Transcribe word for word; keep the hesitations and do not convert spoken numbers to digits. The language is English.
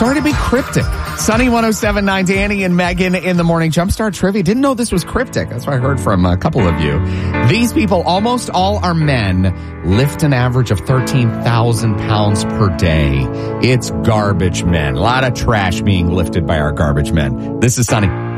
Sorry to be cryptic. Sunny one oh seven point nine, Danny and Megan in the morning. Jumpstart trivia. Didn't know this was cryptic. That's what I heard from a couple of you. These people, almost all are men, lift an average of thirteen thousand pounds per day. It's garbage men. A lot of trash being lifted by our garbage men. This is Sunny.